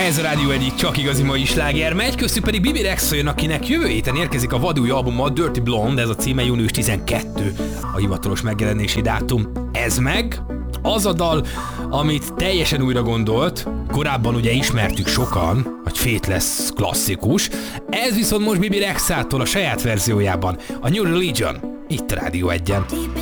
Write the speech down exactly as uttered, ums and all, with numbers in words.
Ez a Rádió egyik csak igazi mai sláger megy, köztük pedig Bibi Rexha jön, akinek jövő héten érkezik a vadúj albuma, a Dirty Blonde, ez a címe, június tizenkettő a hivatalos megjelenési dátum. Ez meg az a dal, amit teljesen újra gondolt, korábban ugye ismertük sokan, hogy Faithless klasszikus, ez viszont most Bibi Rexhától a saját verziójában, a New Religion, itt a Rádió egyen.